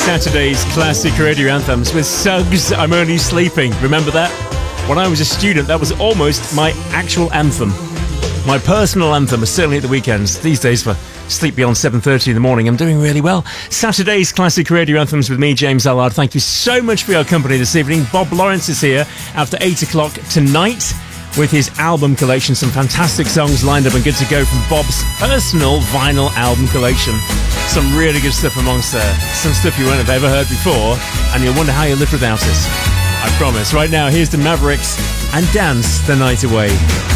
Saturday's classic radio anthems with Suggs, I'm Only Sleeping. Remember that? When I was a student, that was almost my actual anthem. My personal anthem, certainly at the weekends. These days, for sleep beyond 7:30 in the morning, I'm doing really well. Saturday's classic radio anthems with me, James Allard. Thank you so much for your company this evening. Bob Lawrence is here after 8 o'clock tonight with his album collection. Some fantastic songs lined up and good to go from Bob's personal vinyl album collection. Some really good stuff amongst there. Some stuff you won't have ever heard before, and you'll wonder how you live without it. I promise. Right now, here's the Mavericks and Dance the Night Away.